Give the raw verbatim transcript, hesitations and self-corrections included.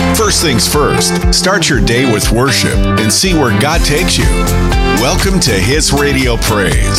First things first, start your day with worship and see where God takes you. Welcome to His Radio Praise.